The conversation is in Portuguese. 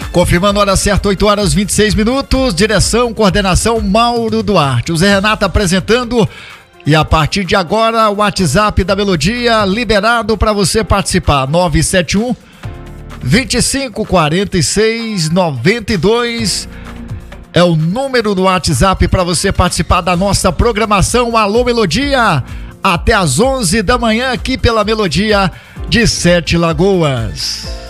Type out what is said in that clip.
Confirmando a hora certa, 8h26, direção, coordenação Mauro Duarte. O Zé Renato apresentando e a partir de agora o WhatsApp da Melodia liberado para você participar, 971 2546 92 é o número do WhatsApp para você participar da nossa programação. Alô Melodia, até às 11 da manhã aqui pela Melodia de Sete Lagoas.